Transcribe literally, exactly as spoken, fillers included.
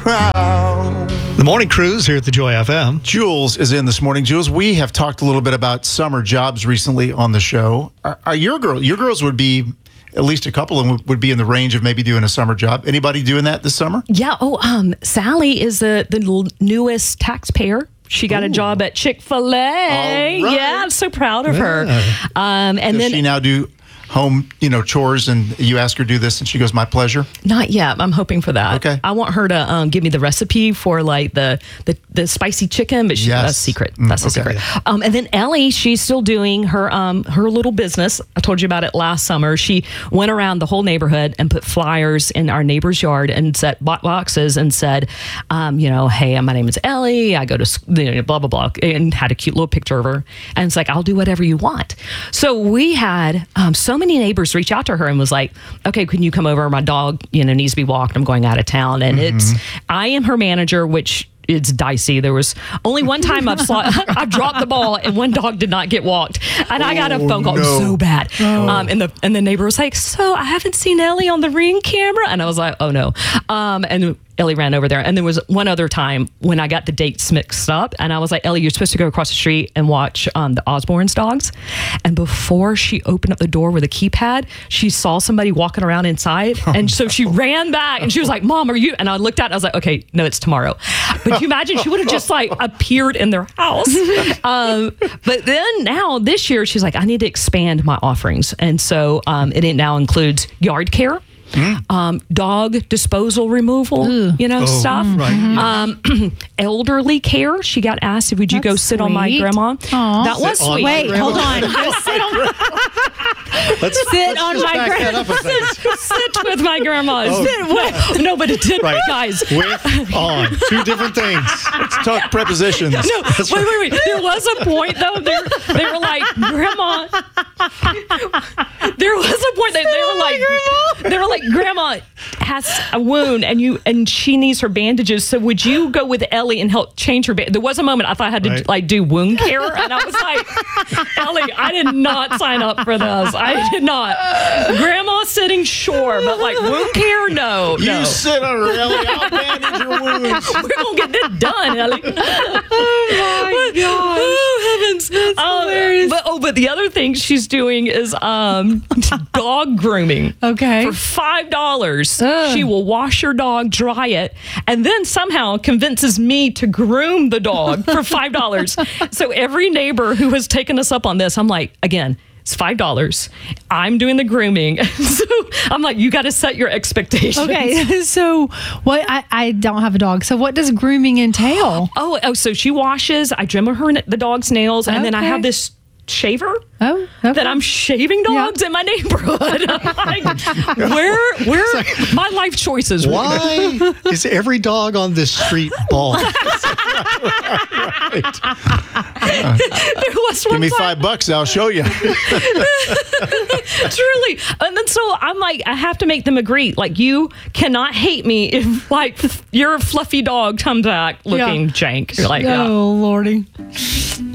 crowd. The morning cruise here at the Joy F M. Jules is in this morning. Jules, we have talked a little bit about summer jobs recently on the show. Are, are your girl? Your girls would be, at least a couple of them would be in the range of maybe doing a summer job. Anybody doing that this summer? Yeah. Oh, um, Sally is the the l- newest taxpayer. She got Ooh. a job at Chick-fil-A. Right. Yeah, I'm so proud of her. Um, and Does then she now do home, you know, chores, and you ask her to do this, and she goes, "My pleasure." Not yet. I'm hoping for that. Okay. I want her to um, give me the recipe for like the the, the spicy chicken, but she, Yes. that's secret. That's Mm, a okay. secret. Um, and then Ellie, she's still doing her um her little business. I told you about it last summer. She went around the whole neighborhood and put flyers in our neighbor's yard and set bo- boxes and said, um, you know, hey, my name is Ellie. I go to sc- you know, blah blah blah, and had a cute little picture of her. And it's like, I'll do whatever you want. So we had um, so many neighbors reach out to her and was like, okay, can you come over? My dog, you know, needs to be walked. I'm going out of town. And mm-hmm. it's, I am her manager, which it's dicey. There was only one time I've sl- I dropped the ball and one dog did not get walked. And I got a phone call no. so bad. Oh. Um, and the and the neighbor was like, so I haven't seen Ellie on the Ring camera. And I was like, oh no. Um, and Ellie ran over there. And there was one other time when I got the dates mixed up and I was like, Ellie, you're supposed to go across the street and watch um, the Osborne's dogs. And before she opened up the door with a keypad, she saw somebody walking around inside. And so she ran back and she was like, Mom, are you? And I looked at it and I was like, okay, no, it's tomorrow. But you imagine she would have just like appeared in their house. Um, but then now this year, she's like, I need to expand my offerings. And so um, it now includes yard care. Mm. Um, dog disposal removal, Ooh. you know, oh, stuff. Right. Um, elderly care. She got asked, would you That's go sit sweet. on my grandma? Aww. That was Sit on sweet. Wait, grandma. hold on. Go sit on, Let's, sit let's on just my back that grandma. up a second. Sit with my grandma. Oh. Sit with, no, but it did, Right. guys. With, on. Two different things. Let's talk prepositions. No, wait, wait, wait. There was a point though. They they were like, Grandma. There was a point that they were like, they were like, Grandma has a wound and you and she needs her bandages. So would you go with Ellie and help change her band? There was a moment I thought I had to Right. like do wound care, and I was like, Ellie, I did not sign up for this. I did not. Grandma sitting, sure, but like wound care, no, You no. sit on her, Ellie. I'll bandage your wounds. We're gonna get this done, Ellie. Oh my God. Oh heavens! That's Um, hilarious. But oh, but the other thing she's doing is um, dog grooming. Okay. For five dollars, Ugh. she will wash your dog, dry it, and then somehow convinces me to groom the dog for five dollars. So every neighbor who has taken us up on this, I'm like, again. It's five dollars. I'm doing the grooming. So I'm like, you got to set your expectations. Okay, so what? I, I don't have a dog. So what does grooming entail? Oh, oh, so she washes. I trim her the dog's nails, and then I Okay. have this shaver Oh, okay. that I'm shaving dogs in my neighborhood. I'm like, where, where my life choices? Why is every dog on this street bald? Right. There was one Give me time, five bucks, I'll show you. truly, and then so I'm like, I have to make them agree. Like, you cannot hate me if like your fluffy dog comes back looking Yeah. jank. You're like, yeah. Oh, Lordy.